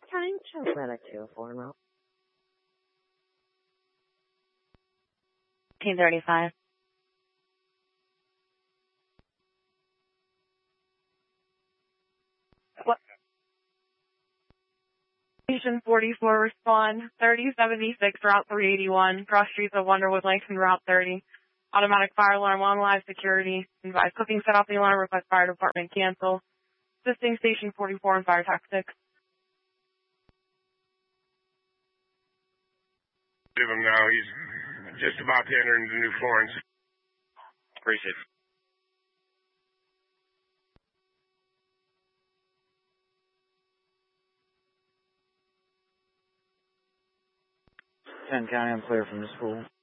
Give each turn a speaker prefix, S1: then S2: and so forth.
S1: Time to Relic 204 route.
S2: 1835.
S3: What? Station 44, respond. 3076, Route 381, cross streets of Wonderwood Lakes and Route 30. Automatic fire alarm on live security. Advise cooking set off the alarm, request fire department cancel. Assisting Station 44 and fire tactics.
S4: Give him now. He's just about to enter into New Florence.
S5: Appreciate it.
S6: 10 County, I'm clear from the school.